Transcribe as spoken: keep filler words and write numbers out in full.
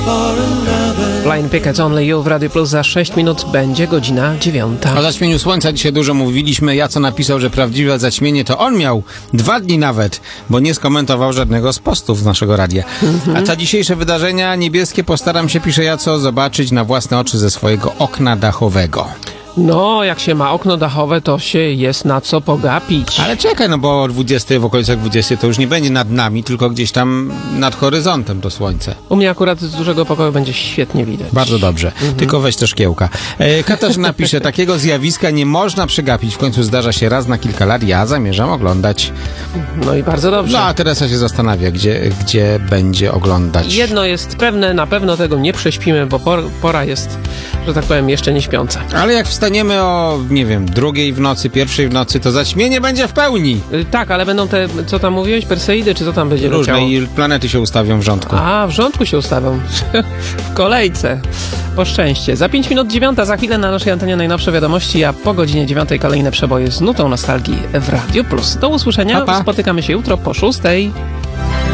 Blind Pickets Only You w Radio Plus. Za sześć minut będzie godzina dziewiąta. O zaćmieniu słońca dzisiaj dużo mówiliśmy. Jaco napisał, że prawdziwe zaćmienie to on miał dwa dni nawet, bo nie skomentował żadnego z postów z naszego radia. Mhm. A te dzisiejsze wydarzenia niebieskie postaram się, pisze Jaco, zobaczyć na własne oczy ze swojego okna dachowego. No, jak się ma okno dachowe, to się jest na co pogapić. Ale czekaj, no bo o dwudziestej, w okolicach dwudziestej to już nie będzie nad nami, tylko gdzieś tam nad horyzontem to słońce. U mnie akurat z dużego pokoju będzie świetnie widać. Bardzo dobrze, mhm. Tylko weź to szkiełka. E, Katarzyna pisze, takiego zjawiska nie można przegapić. W końcu zdarza się raz na kilka lat, ja zamierzam oglądać. No i bardzo dobrze. No a Teresa się zastanawia, gdzie, gdzie będzie oglądać. Jedno jest pewne, na pewno tego nie prześpimy, bo por, pora jest, że tak powiem, jeszcze nie śpiąca. Ale jak wstaniemy o, nie wiem, drugiej w nocy, pierwszej w nocy, to zaćmienie będzie w pełni. Yy, tak, ale będą te, co tam mówiłeś, Perseidy, czy co tam będzie różne leciało? I planety się ustawią w rządku. A, w rządku się ustawią. W kolejce. Po szczęście. Za pięć minut dziewiąta, za chwilę na naszej antenie najnowsze wiadomości, a po godzinie dziewiątej kolejne przeboje z nutą nostalgii w Radio Plus. Do usłyszenia. Pa, pa. Spotykamy się jutro po szóstej.